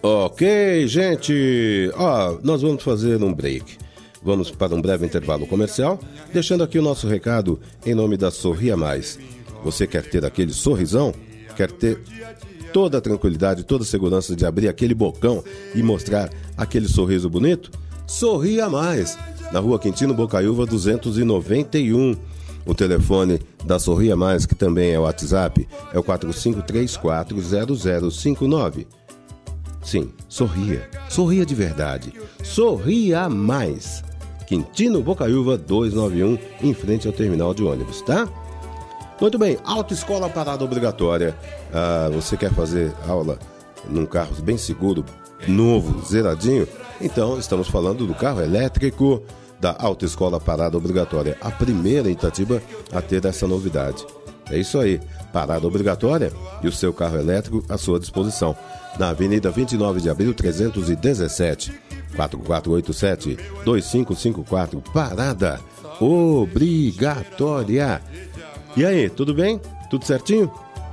Ok, gente. Nós vamos fazer um break. Vamos para um breve intervalo comercial, deixando aqui o nosso recado em nome da Sorria Mais. Você quer ter aquele sorrisão? Quer ter toda a tranquilidade, toda a segurança de abrir aquele bocão e mostrar aquele sorriso bonito? Sorria Mais, na Rua Quintino Bocaiúva 291. O telefone da Sorria Mais, que também é o WhatsApp, é o 45340059. Sim, sorria. Sorria de verdade. Sorria Mais. Quintino Bocaiúva 291, em frente ao terminal de ônibus, tá? Muito bem, autoescola parada obrigatória. Você quer fazer aula num carro bem seguro, novo, zeradinho? Então, estamos falando do carro elétrico da autoescola parada obrigatória. A primeira em Itatiba a ter essa novidade. É isso aí, parada obrigatória e o seu carro elétrico à sua disposição. Na Avenida 29 de Abril, 317, 4487-2554, parada obrigatória. E aí, tudo bem? Tudo certinho?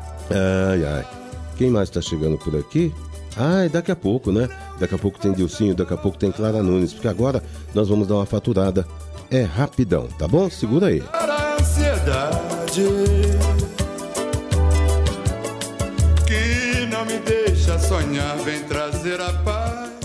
Quem mais está chegando por aqui? Daqui a pouco, né? Daqui a pouco tem Dilcinho, daqui a pouco tem Clara Nunes, porque agora nós vamos dar uma faturada. É rapidão, tá bom? Segura aí. Para a ansiedade que não me deixa sonhar, vem trazer a paz.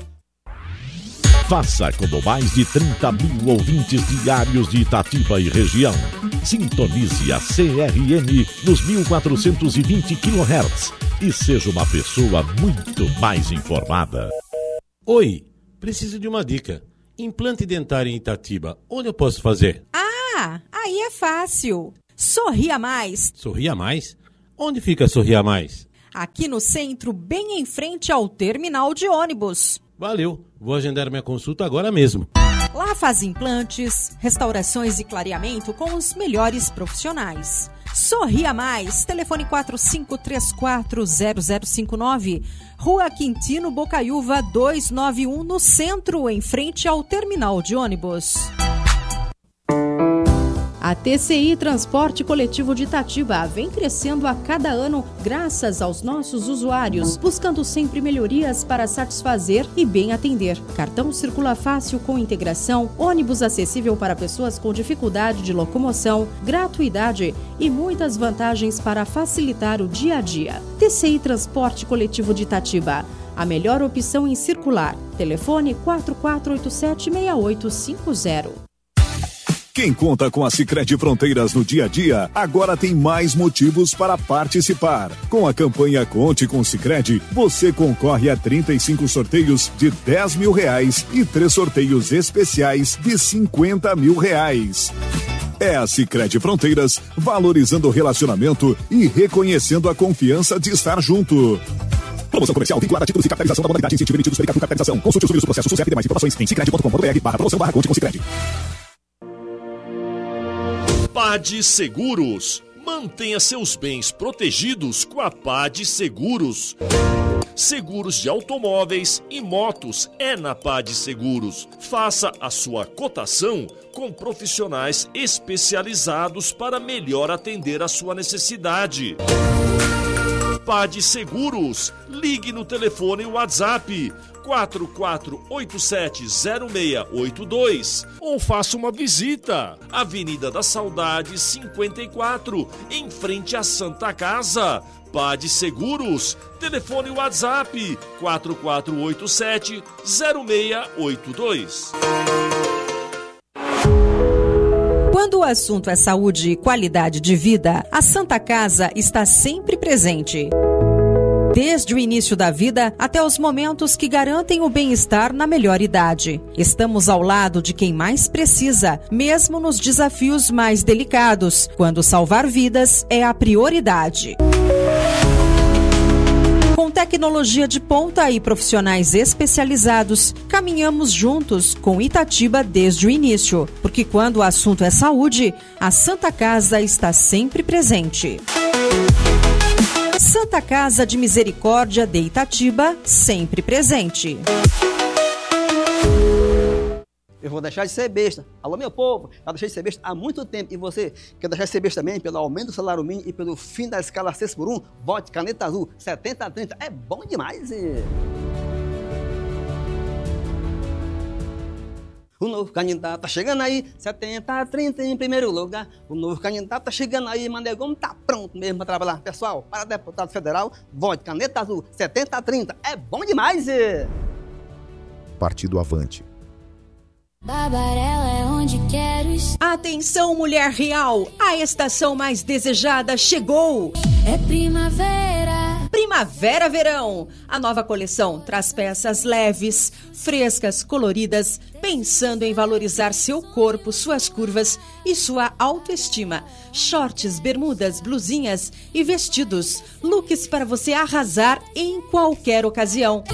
Faça como mais de 30 mil ouvintes diários de Itatiba e região. Sintonize a CRN nos 1420 kHz e seja uma pessoa muito mais informada. Oi, preciso de uma dica. Implante dentário em Itatiba, onde eu posso fazer? Aí é fácil. Sorria Mais. Sorria Mais? Onde fica Sorria Mais? Aqui no centro, bem em frente ao terminal de ônibus. Valeu, vou agendar minha consulta agora mesmo. Lá faz implantes, restaurações e clareamento com os melhores profissionais. Sorria Mais, telefone 45340059, Rua Quintino Bocaiúva 291, no centro, em frente ao terminal de ônibus. A TCI Transporte Coletivo de Itatiba vem crescendo a cada ano graças aos nossos usuários, buscando sempre melhorias para satisfazer e bem atender. Cartão circula fácil com integração, ônibus acessível para pessoas com dificuldade de locomoção, gratuidade e muitas vantagens para facilitar o dia a dia. TCI Transporte Coletivo de Itatiba, a melhor opção em circular. Telefone 4487-6850. Quem conta com a Sicredi Fronteiras no dia a dia, agora tem mais motivos para participar. Com a campanha Conte com Sicredi, você concorre a 35 sorteios de R$10 mil e 3 sorteios especiais de R$50 mil. É a Sicredi Fronteiras, valorizando o relacionamento e reconhecendo a confiança de estar junto. Promoção comercial vinculada a títulos de capitalização da modalidade incentivo emitidos pela Capitalização. Consulte os números do processo SUSEP e mais informações em sicredi.com.br/promoção/Conte com Sicredi. PAD Seguros. Mantenha seus bens protegidos com a PAD Seguros. Seguros de automóveis e motos é na PAD Seguros. Faça a sua cotação com profissionais especializados para melhor atender a sua necessidade. PAD Seguros. Ligue no telefone WhatsApp 44870682 ou faça uma visita. Avenida da Saudade 54, em frente à Santa Casa. PAD Seguros. Telefone WhatsApp 44870682. Quando o assunto é saúde e qualidade de vida, a Santa Casa está sempre presente. Desde o início da vida até os momentos que garantem o bem-estar na melhor idade. Estamos ao lado de quem mais precisa, mesmo nos desafios mais delicados, quando salvar vidas é a prioridade. Com tecnologia de ponta e profissionais especializados, caminhamos juntos com Itatiba desde o início, porque quando o assunto é saúde, a Santa Casa está sempre presente. Santa Casa de Misericórdia de Itatiba, sempre presente. Eu vou deixar de ser besta. Alô, meu povo, eu deixei de ser besta há muito tempo. E você quer deixar de ser besta também pelo aumento do salário mínimo e pelo fim da escala 6x1? Vote Caneta Azul 70-30. É bom demais. O novo candidato tá chegando aí, 70-30 em primeiro lugar. O novo candidato tá chegando aí, Mané Gomes tá pronto mesmo para trabalhar. Pessoal, para deputado federal, vote caneta azul, 70-30. É bom demais! Partido Avante. Barbarella é onde quero estar. Atenção, mulher real! A estação mais desejada chegou! É primavera. Primavera-verão. A nova coleção traz peças leves, frescas, coloridas, pensando em valorizar seu corpo, suas curvas e sua autoestima. Shorts, bermudas, blusinhas e vestidos. Looks para você arrasar em qualquer ocasião.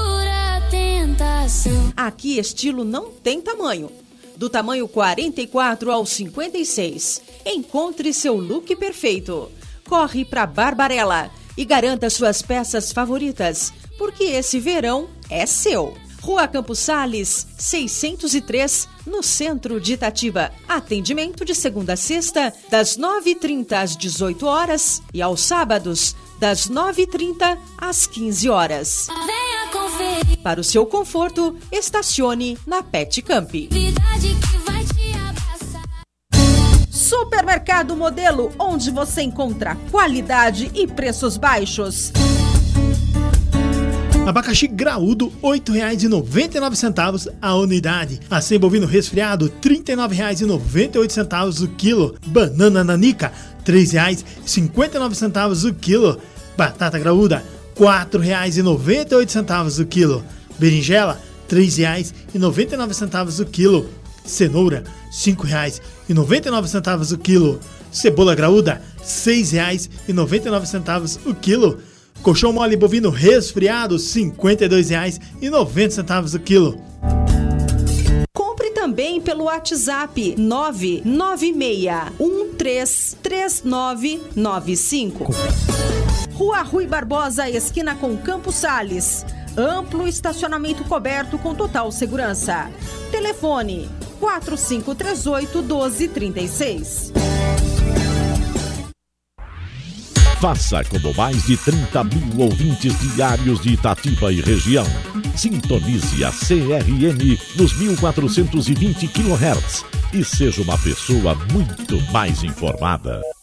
Aqui estilo não tem tamanho. Do tamanho 44 ao 56. Encontre seu look perfeito. Corre para Barbarella e garanta suas peças favoritas, porque esse verão é seu. Rua Campos Sales, 603, no centro de Itatiba. Atendimento de segunda a sexta, das 9h30 às 18 horas e aos sábados, das 9h30 às 15 horas. Venha conferir. Para o seu conforto, estacione na Pet Camp. Verdade que vai te abraçar. Supermercado Modelo, onde você encontra qualidade e preços baixos. Abacaxi graúdo, R$ 8,99 a unidade. Acém bovino resfriado, R$ 39,98 o quilo. Banana nanica, R$ 3,59 o quilo. Batata graúda, R$ 4,98 o quilo. Berinjela, R$ 3,99 o quilo. Cenoura, R$ 5,99 o quilo. Cebola graúda, R$ 6,99 o quilo. Colchão mole bovino resfriado, R$ 52,90 o quilo. Compre também pelo WhatsApp 996133995. Rua Rui Barbosa, esquina com Campos Sales. Amplo estacionamento coberto com total segurança. Telefone 4538-1236. Faça como mais de 30 mil ouvintes diários de Itatiba e região. Sintonize a CRM nos 1420 kHz e seja uma pessoa muito mais informada.